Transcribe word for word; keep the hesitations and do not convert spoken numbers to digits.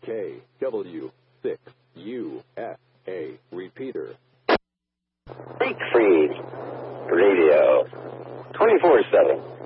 K W six U S A. Repeater. Siegfried Radio. twenty-four seven.